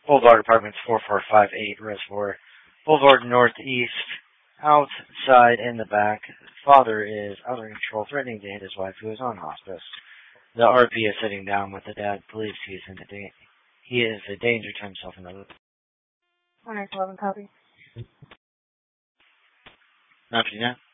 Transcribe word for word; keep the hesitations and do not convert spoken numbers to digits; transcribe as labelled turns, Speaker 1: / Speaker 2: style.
Speaker 1: Boulevard Apartments four four five eight, Reservoir Boulevard Northeast. Outside in the back, father is out of control, threatening to hit his wife, who is on hospice. The R P is sitting down with the dad, believes he is in a da- he is a danger to himself and others.
Speaker 2: one eleven copy.
Speaker 1: Not you now.